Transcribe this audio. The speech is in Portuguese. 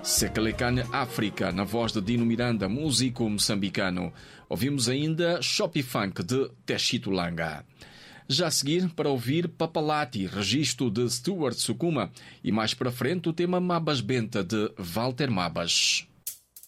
Secalecane África, na voz de Dino Miranda, músico moçambicano. Ouvimos ainda Shopee Funk de Texitulanga. Já a seguir, para ouvir Papalati, registro de Stuart Sukuma, e mais para frente o tema Mabas Benta de Walter Mabas.